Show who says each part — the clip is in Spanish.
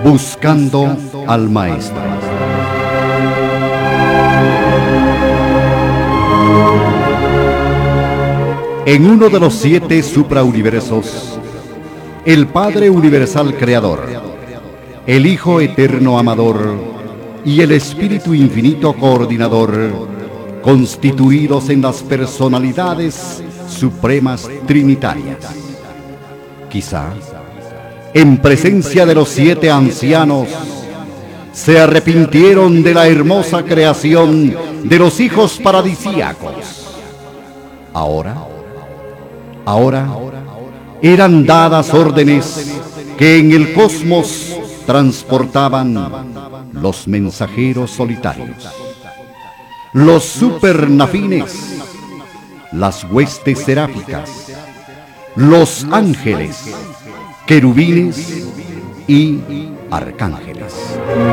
Speaker 1: Buscando al Maestro. En uno de los 7 suprauniversos, el Padre Universal Creador, el Hijo Eterno Amador y el Espíritu Infinito Coordinador, constituidos en las personalidades supremas trinitarias. Quizá, en presencia de los 7 ancianos, se arrepintieron de la hermosa creación de los hijos paradisíacos. Ahora eran dadas órdenes que en el cosmos transportaban los mensajeros solitarios, los supernafines, las huestes seráficas, los ángeles, querubines y arcángeles.